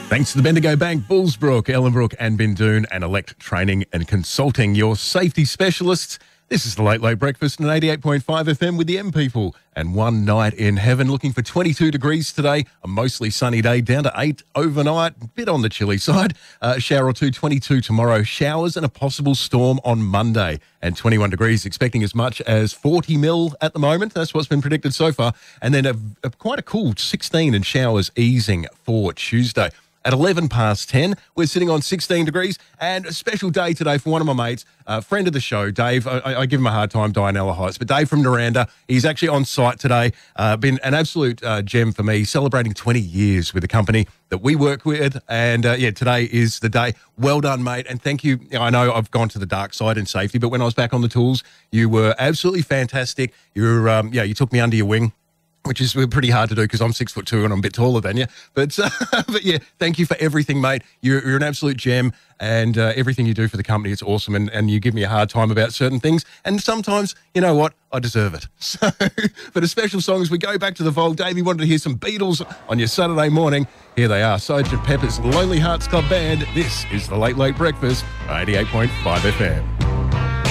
Thanks to the Bendigo Bank, Bullsbrook, Ellenbrook and Bindoon and Elect Training and Consulting, your safety specialists. This is the Late Late Breakfast on 88.5 FM with the M People. And one night in heaven, looking for 22 degrees today, a mostly sunny day, down to 8 overnight, a bit on the chilly side. A shower or two, 22 tomorrow, showers and a possible storm on Monday. And 21 degrees, expecting as much as 40 mil at the moment. That's what's been predicted so far. And then quite a cool 16 and showers easing for Tuesday. At 11 past 10, we're sitting on 16 degrees, and a special day today for one of my mates, friend of the show, Dave. I give him a hard time, Dianella Heights, but Dave from Noranda, he's actually on site today. Been an absolute gem for me, celebrating 20 years with the company that we work with, and today is the day. Well done, mate, and thank you. I know I've gone to the dark side in safety, but when I was back on the tools, you were absolutely fantastic. You took me under your wing, which is pretty hard to do because I'm 6'2" and I'm a bit taller than you. But yeah, thank you for everything, mate. You're an absolute gem, and everything you do for the company, it's awesome. And you give me a hard time about certain things. And sometimes, you know what? I deserve it. So, but a special song as we go back to the vault. Davey wanted to hear some Beatles on your Saturday morning. Here they are, Sgt. Pepper's Lonely Hearts Club Band. This is the Late Late Breakfast, 88.5 FM.